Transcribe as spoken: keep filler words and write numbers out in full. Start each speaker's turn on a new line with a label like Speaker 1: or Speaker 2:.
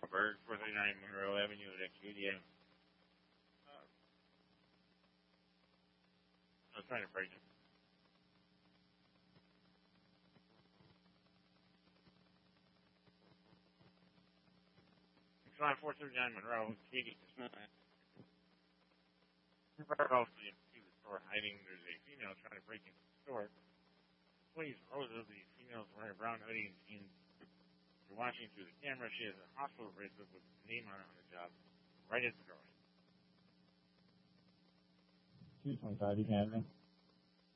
Speaker 1: Bird, four thirty-nine Monroe Avenue at Expedia. Uh, I was trying to break it. It's on four thirty-nine Monroe. Katie, it's not. Also, you see the store hiding. There's a female trying to break into the store. Please, Rosa, the female's wearing a brown hoodie and you're watching through the camera. She has a hospital bracelet with the name on it on the job, right at the door. two twenty-five, you can have me.